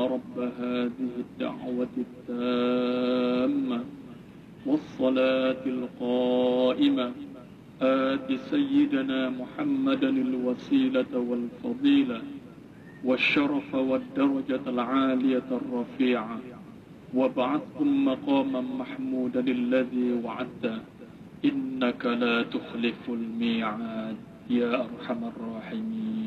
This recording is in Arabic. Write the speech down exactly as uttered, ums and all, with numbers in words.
رب هذه الدعوة التامة والصلاة القائمة آت سيدنا محمدا الوسيلة والفضيلة والشرف والدرجة العالية الرفيعة وابعثهم مقاما محمودا الذي وعدته إنك لا تخلف الميعاد يا أرحم الراحمين.